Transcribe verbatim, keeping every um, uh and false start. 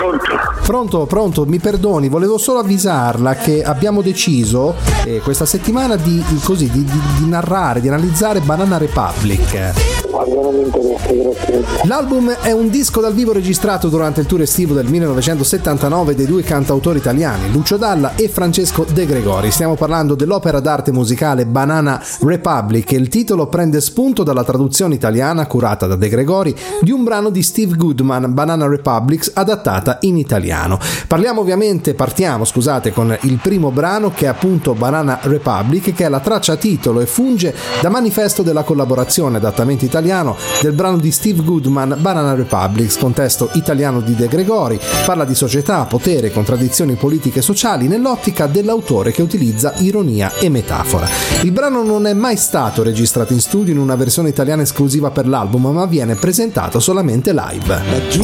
Pronto? Pronto, pronto, mi perdoni, volevo solo avvisarla che abbiamo deciso eh, questa settimana di, così, di, di, di narrare, di analizzare Banana Republic. Guarda, non mi interessa, grazie. L'album è un disco dal vivo registrato durante il tour estivo del millenovecentosettantanove dei due cantautori italiani, Lucio Dalla e Francesco De Gregori. Stiamo parlando dell'opera d'arte musicale Banana Republic e il titolo prende spunto dalla traduzione italiana curata da De Gregori di un brano di Steve Goodman, Banana Republic, adattata in italiano. Parliamo ovviamente, partiamo scusate, con il primo brano che è appunto Banana Republic, che è la traccia titolo e funge da manifesto della collaborazione, adattamento italiano del brano di Steve Goodman, Banana Republic, contesto italiano di De Gregori. Parla di società, potere, contraddizioni politiche e sociali nell'ottica dell'autore che utilizza ironia e metafora. Il brano non è mai stato registrato in studio in una versione italiana esclusiva per l'album, ma viene presentato solamente live. Laggiù